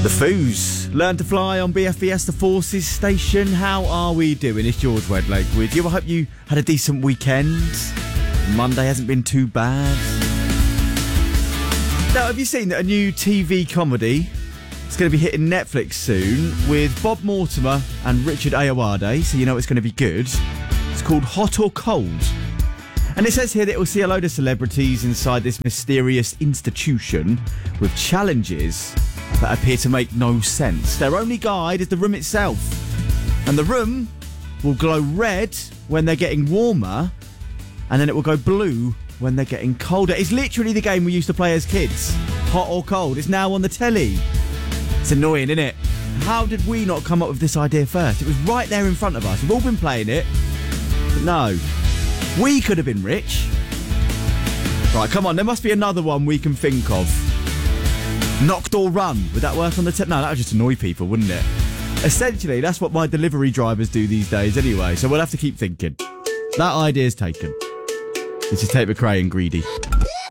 The Foos, Learn to Fly on BFBS, the Forces Station. How are we doing? It's George Wedlake with you. I hope you had a decent weekend. Monday hasn't been too bad. Now, have you seen that a new TV comedy is going to be hitting Netflix soon with Bob Mortimer and Richard Ayoade, so you know it's going to be good. It's called Hot or Cold. And it says here that it will see a load of celebrities inside this mysterious institution with challenges that appear to make no sense. Their only guide is the room itself. And the room will glow red when they're getting warmer, and then it will go blue when they're getting colder. It's literally the game we used to play as kids. Hot or cold. It's now on the telly. It's annoying, isn't it? How did we not come up with this idea first? It was right there in front of us. We've all been playing it. But no. We could have been rich. Right, come on. There must be another one we can think of. Knocked or run. Would that work on the No, that would just annoy people, wouldn't it? Essentially, that's what my delivery drivers do these days anyway, so we'll have to keep thinking. That idea's taken. This is Tate McRae and Greedy.